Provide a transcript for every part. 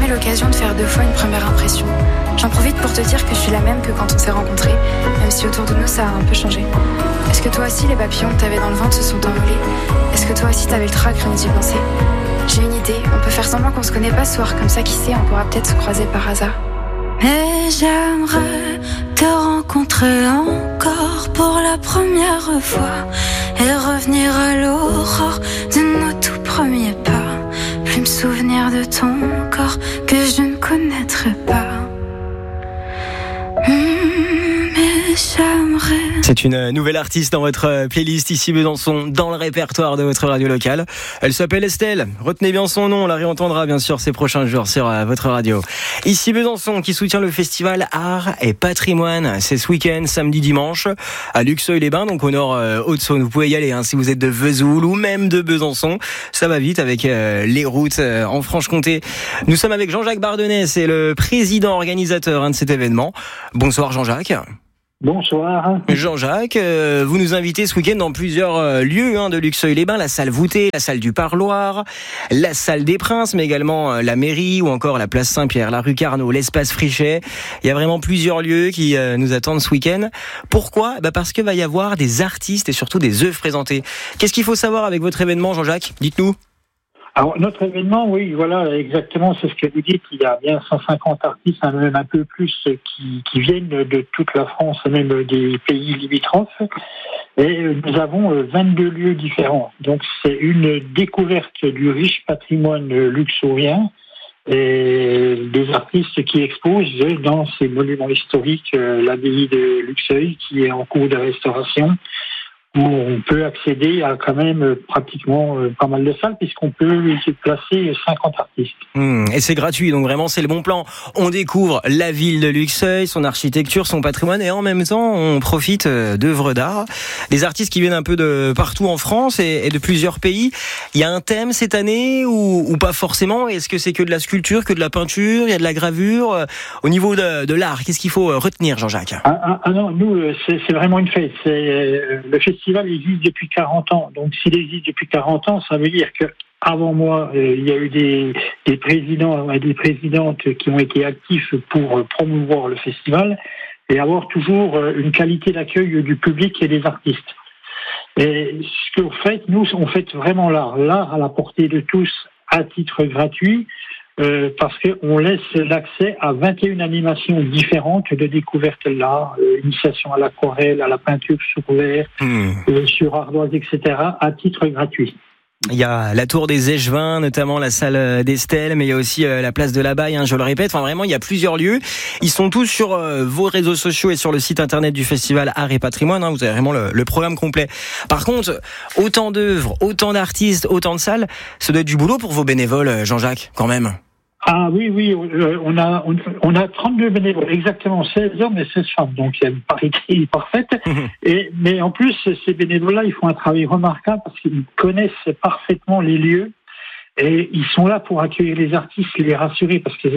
jamais l'occasion de faire 2 fois une première impression. J'en profite pour te dire que je suis la même que quand on s'est rencontrés, même si autour de nous ça a un peu changé. Est-ce que toi aussi les papillons que t'avais dans le ventre se sont envolés? Est-ce que toi aussi t'avais le trac rien d'y penser? J'ai une idée, on peut faire semblant qu'on se connaît pas ce soir, comme ça qui sait, on pourra peut-être se croiser par hasard. Mais j'aimerais te rencontrer encore pour la première fois et revenir à l'aurore de nos tout premiers pas. Plus me souvenir de ton corps que je ne connaîtrai pas. Mais j'aimerais. C'est une nouvelle artiste dans votre playlist ici Besançon, dans le répertoire de votre radio locale. Elle s'appelle Estelle. Retenez bien son nom, on la réentendra bien sûr ces prochains jours sur votre radio. Ici Besançon qui soutient le festival Art et Patrimoine. C'est ce week-end, samedi, dimanche, à Luxeuil-les-Bains, donc au nord Haute-Saône. Vous pouvez y aller si vous êtes de Vesoul ou même de Besançon. Ça va vite avec les routes en Franche-Comté. Nous sommes avec Jean-Jacques Bardenay, c'est le président organisateur de cet événement. Bonsoir Jean-Jacques. Bonsoir. Jean-Jacques, vous nous invitez ce week-end dans plusieurs lieux de Luxeuil-les-Bains, la salle voûtée, la salle du Parloir, la salle des Princes, mais également la mairie ou encore la place Saint-Pierre, la rue Carnot, l'espace Frichet. Il y a vraiment plusieurs lieux qui nous attendent ce week-end. Pourquoi ? Parce qu'il va y avoir des artistes et surtout des œuvres présentées. Qu'est-ce qu'il faut savoir avec votre événement, Jean-Jacques ? Dites-nous. Alors, notre événement, oui, voilà, exactement, c'est ce que vous dites. Il y a bien 150 artistes, même un peu plus, qui viennent de toute la France, même des pays limitrophes. Et nous avons 22 lieux différents. Donc, c'est une découverte du riche patrimoine luxorien et des artistes qui exposent dans ces monuments historiques, l'abbaye de Luxeuil, qui est en cours de restauration, où on peut accéder à quand même pratiquement pas mal de salles, puisqu'on peut placer 50 artistes. Et c'est gratuit, donc vraiment c'est le bon plan. On découvre la ville de Luxeuil, son architecture, son patrimoine, et en même temps on profite d'œuvres d'art. Des artistes qui viennent un peu de partout en France et de plusieurs pays. Il y a un thème cette année ou pas forcément? Est-ce que c'est que de la sculpture, que de la peinture, il y a de la gravure? Au niveau de l'art, qu'est-ce qu'il faut retenir, Jean-Jacques? Non, nous, c'est vraiment une fête. C'est le festival existe depuis 40 ans. Donc, s'il existe depuis 40 ans, ça veut dire que avant moi, il y a eu des présidents et des présidentes qui ont été actifs pour promouvoir le festival et avoir toujours une qualité d'accueil du public et des artistes. Et ce que vous faites, nous, on fait vraiment l'art à la portée de tous à titre gratuit. Parce qu'on laisse l'accès à 21 animations différentes de découverte de l'art, initiation à l'aquarelle, à la peinture sur verre, sur ardoise, etc., à titre gratuit. Il y a la tour des Échevins, notamment la salle d'Estelle, mais il y a aussi la place de la Baille, je le répète. Enfin, vraiment, il y a plusieurs lieux. Ils sont tous sur vos réseaux sociaux et sur le site internet du festival Art et Patrimoine. Vous avez vraiment le programme complet. Par contre, autant d'œuvres, autant d'artistes, autant de salles, ça doit être du boulot pour vos bénévoles, Jean-Jacques, quand même. Ah oui, on a 32 bénévoles, exactement 16 hommes et 16 femmes, donc il y a une parité parfaite. Mais en plus, ces bénévoles-là, ils font un travail remarquable parce qu'ils connaissent parfaitement les lieux et ils sont là pour accueillir les artistes, les rassurer, parce que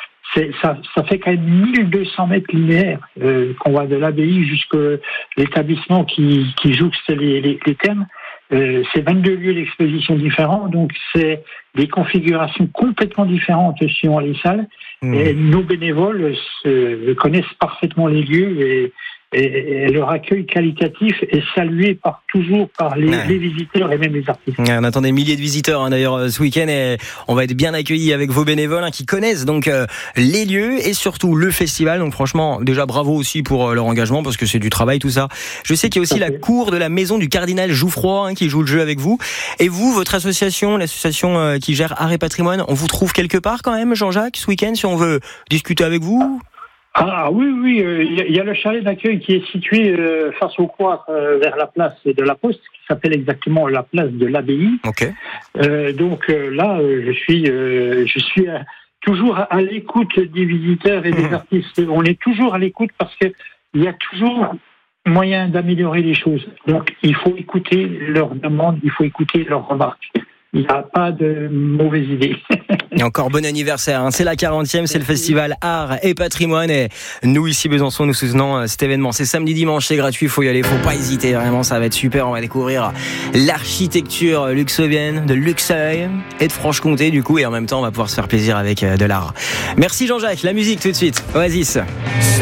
ça fait quand même 1200 mètres linéaires qu'on va de l'abbaye jusqu'à l'établissement qui jouxte les thèmes. C'est 22 lieux d'exposition différents, donc c'est des configurations complètement différentes suivant les salles. Et nos bénévoles connaissent parfaitement les lieux et leur accueil qualitatif est salué toujours par les visiteurs et même les artistes. On attend des milliers de visiteurs d'ailleurs ce week-end et on va être bien accueillis avec vos bénévoles qui connaissent donc les lieux et surtout le festival. Donc franchement, déjà bravo aussi pour leur engagement parce que c'est du travail tout ça. Je sais qu'il y a aussi la cour de la maison du cardinal Jouffroy qui joue le jeu avec vous. Et vous, votre association, l'association qui gère Art et Patrimoine, on vous trouve quelque part quand même, Jean-Jacques, ce week-end si on veut discuter avec vous? Ah oui, il y a le chalet d'accueil qui est situé face au croix vers la place de la Poste, qui s'appelle exactement la place de l'abbaye. Okay. Donc là, je suis toujours à l'écoute des visiteurs et des artistes. On est toujours à l'écoute parce que il y a toujours moyen d'améliorer les choses. Donc il faut écouter leurs demandes, il faut écouter leurs remarques. il n'y a pas de mauvaise idée. Et encore bon anniversaire, hein. C'est la 40e, c'est le festival Art et Patrimoine et nous ici Besançon nous soutenons cet événement. C'est samedi dimanche, c'est gratuit, faut y aller, faut pas hésiter, vraiment ça va être super. On va découvrir l'architecture luxembourgeoise de Luxeuil et de Franche-Comté du coup, et en même temps on va pouvoir se faire plaisir avec de l'art. Merci Jean-Jacques, la musique tout de suite, Oasis.